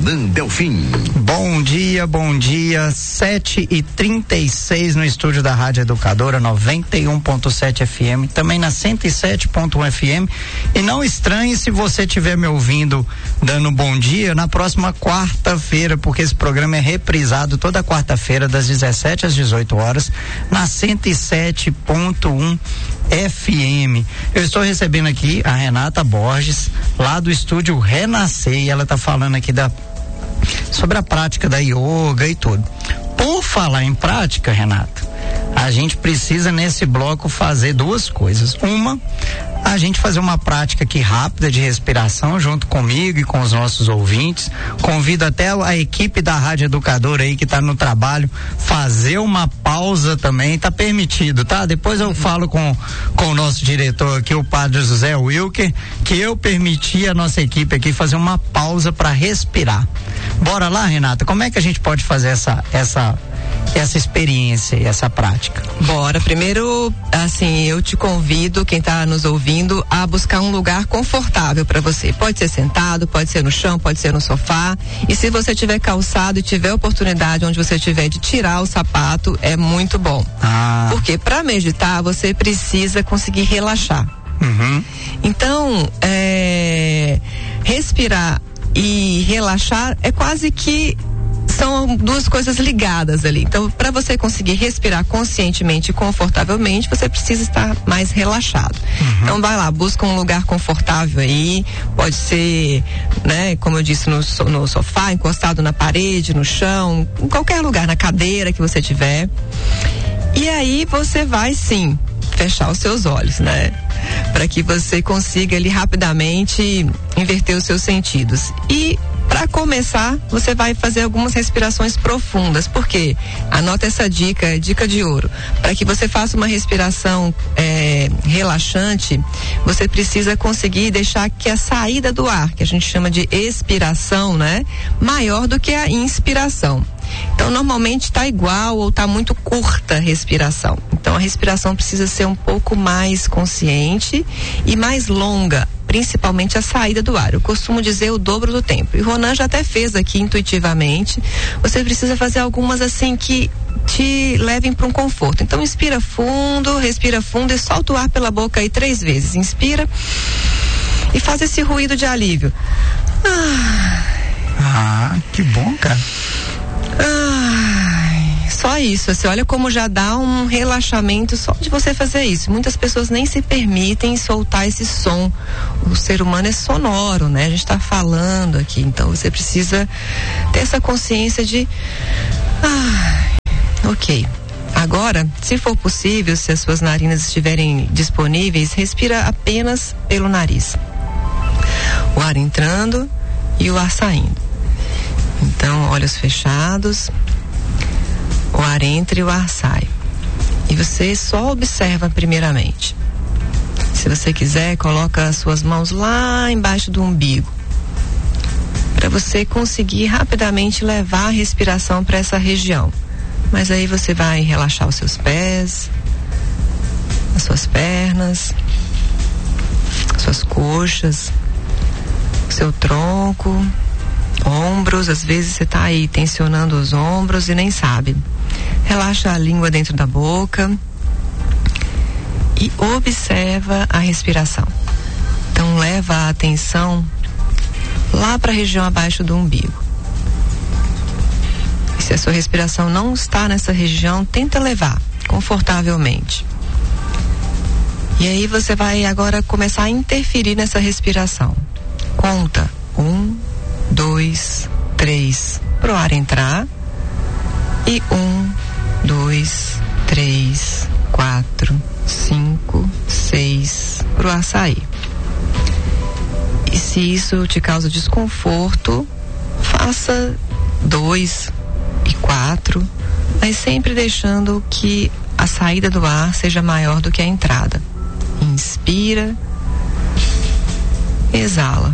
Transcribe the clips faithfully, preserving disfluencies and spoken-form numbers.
Renan Delfim. Bom dia, bom dia. sete e trinta e seis no estúdio da Rádio Educadora noventa e um ponto sete F M, também na cento e sete ponto um F M. E não estranhe se você estiver me ouvindo dando bom dia na próxima quarta-feira, porque esse programa é reprisado toda quarta-feira das dezessete às dezoito horas na cento e sete ponto um F M. Eu estou recebendo aqui a Renata Borges, lá do estúdio Renascer, e ela está falando aqui da sobre a prática da yoga e tudo. Por falar em prática, Renata, a gente precisa nesse bloco fazer duas coisas. Uma, a gente fazer uma prática aqui rápida de respiração junto comigo e com os nossos ouvintes. Convido até a equipe da Rádio Educadora aí que está no trabalho fazer uma pausa também, tá permitido, tá? Depois eu falo com, com o nosso diretor aqui, o Padre José Wilker, que eu permiti a nossa equipe aqui fazer uma pausa para respirar. Bora lá, Renata, como é que a gente pode fazer essa essa essa experiência e essa prática? Bora, primeiro, assim, eu te convido, quem está nos ouvindo, a buscar um lugar confortável para você. Pode ser sentado, pode ser no chão, pode ser no sofá. E se você tiver calçado e tiver oportunidade onde você tiver de tirar o sapato, é muito bom. Ah. Porque para meditar, você precisa conseguir relaxar. Uhum. Então, é, respirar e relaxar é quase que são duas coisas ligadas ali. Então, para você conseguir respirar conscientemente e confortavelmente, você precisa estar mais relaxado. Uhum. Então, vai lá, busca um lugar confortável aí. Pode ser, né, como eu disse, no, no sofá, encostado na parede, no chão, em qualquer lugar, na cadeira que você tiver. E aí você vai, sim, fechar os seus olhos, né? Para que você consiga ali rapidamente inverter os seus sentidos. E para começar, você vai fazer algumas respirações profundas. Por quê? Anota essa dica, dica de ouro. Para que você faça uma respiração é, relaxante, você precisa conseguir deixar que a saída do ar, que a gente chama de expiração, né, maior do que a inspiração. Então, normalmente está igual ou está muito curta a respiração. Então, a respiração precisa ser um pouco mais consciente e mais longa, principalmente a saída do ar. Eu costumo dizer o dobro do tempo. E o Ronan já até fez aqui intuitivamente. Você precisa fazer algumas assim que te levem para um conforto. Então, inspira fundo, respira fundo e solta o ar pela boca aí três vezes. Inspira e faz esse ruído de alívio. Ah, ah que bom, cara. Ai, só isso, você olha como já dá um relaxamento só de você fazer isso. Muitas pessoas nem se permitem soltar esse som. O ser humano é sonoro, né? A gente está falando aqui, então você precisa ter essa consciência de ai, ok. Agora, se for possível, se as suas narinas estiverem disponíveis, respira apenas pelo nariz. O ar entrando e o ar saindo. Então, olhos fechados, o ar entra e o ar sai. E você só observa primeiramente. Se você quiser, coloca as suas mãos lá embaixo do umbigo, para você conseguir rapidamente levar a respiração para essa região. Mas aí você vai relaxar os seus pés, as suas pernas, suas coxas, o seu tronco, ombros. Às vezes você tá aí tensionando os ombros e nem sabe. Relaxa a língua dentro da boca e observa a respiração. Então leva a atenção lá para a região abaixo do umbigo. E se a sua respiração não está nessa região, tenta levar confortavelmente. E aí você vai agora começar a interferir nessa respiração. Conta um, dois, três, pro ar entrar. E um, dois, três, quatro, cinco, seis, pro ar sair. E se isso te causa desconforto, faça dois e quatro, mas sempre deixando que a saída do ar seja maior do que a entrada. Inspira, exala.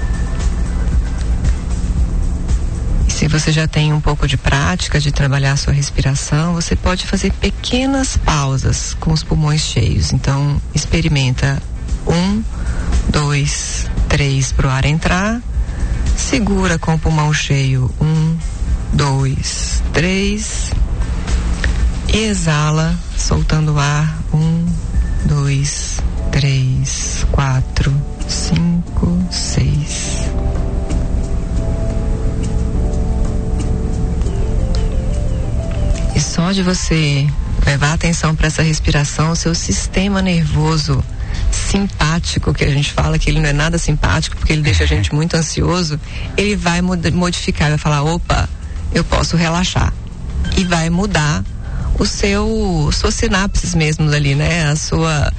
Se você já tem um pouco de prática de trabalhar a sua respiração, você pode fazer pequenas pausas com os pulmões cheios. Então, experimenta um, dois, três para o ar entrar Segura com o pulmão cheio. Um, dois, três. E exala, soltando o ar. Um, dois, três, quatro, cinco, seis. E só de você levar atenção para essa respiração, o seu sistema nervoso simpático, que a gente fala que ele não é nada simpático porque ele deixa a gente muito ansioso, ele vai modificar, vai falar, opa, eu posso relaxar, e vai mudar o seu, suas sinapses mesmo ali, né? A sua,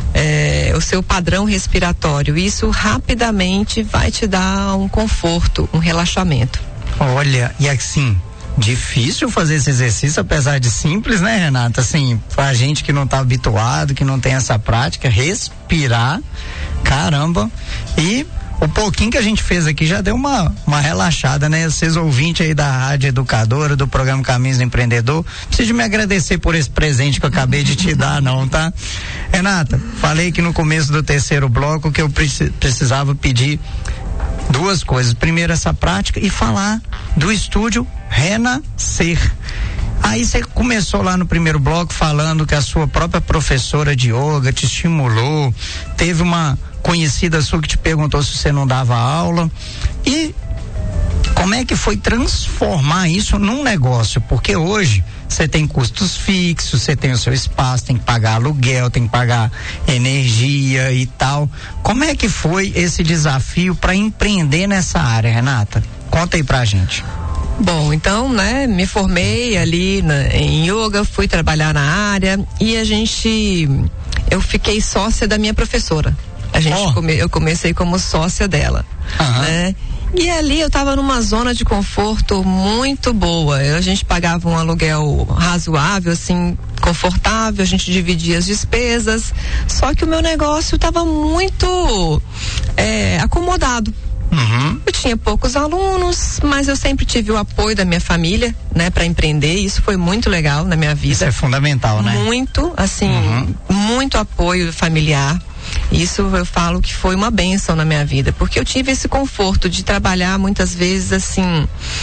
é, o seu padrão respiratório. Isso rapidamente vai te dar um conforto, um relaxamento. Olha, e assim, difícil fazer esse exercício, apesar de simples, né, Renata? Assim, pra gente que não tá habituado, que não tem essa prática, respirar, caramba, e o pouquinho que a gente fez aqui já deu uma, uma relaxada, né? Vocês ouvintes aí da Rádio Educadora, do programa Caminhos do Empreendedor, preciso me agradecer por esse presente que eu acabei de te dar, não, tá? Renata, falei que no começo do terceiro bloco que eu precisava pedir duas coisas. Primeiro, essa prática, e falar do estúdio Renascer. Aí você começou lá no primeiro bloco falando que a sua própria professora de yoga te estimulou, teve uma conhecida sua que te perguntou se você não dava aula, e como é que foi transformar isso num negócio? Porque hoje você tem custos fixos, você tem o seu espaço, tem que pagar aluguel, tem que pagar energia e tal. Como é que foi esse desafio para empreender nessa área, Renata? Conta aí pra gente. Bom, então, né, me formei ali na, em yoga, fui trabalhar na área e a gente, eu fiquei sócia da minha professora. A gente oh. come, eu comecei como sócia dela, uhum. né? E ali eu tava numa zona de conforto muito boa. A gente pagava um aluguel razoável, assim, confortável, a gente dividia as despesas. Só que o meu negócio tava muito é, acomodado. Uhum. Eu tinha poucos alunos, mas eu sempre tive o apoio da minha família, né, para empreender. Isso foi muito legal na minha vida. Isso é fundamental, né? Muito, assim, uhum. muito apoio familiar. Isso eu falo que foi uma bênção na minha vida, porque eu tive esse conforto de trabalhar muitas vezes assim,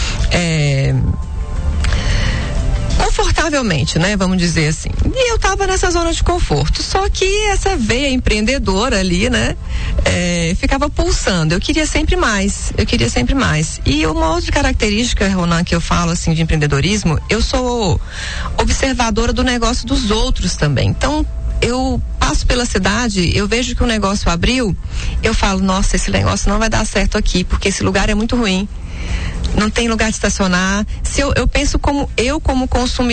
é, confortavelmente, né? Vamos dizer assim. E eu tava nessa zona de conforto, só que essa veia empreendedora ali, né? É, ficava pulsando. Eu queria sempre mais, eu queria sempre mais. E uma outra característica, Ronan, que eu falo assim de empreendedorismo, eu sou observadora do negócio dos outros também. Então, eu passo pela cidade, eu vejo que o negócio abriu, eu falo, nossa, esse negócio não vai dar certo aqui, porque esse lugar é muito ruim. Não tem lugar de estacionar. Se eu, eu penso como eu como consumidor